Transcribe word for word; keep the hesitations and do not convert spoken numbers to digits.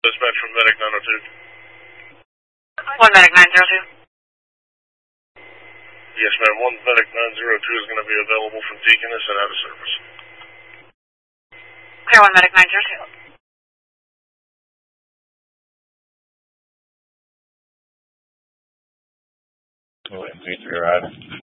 Dispatch from Medic nine oh two. One Medic nine zero two. Yes, ma'am. One Medic nine zero two is going to be available from Deaconess and out of service. Okay, one Medic nine zero two. We'll wait until you figure out.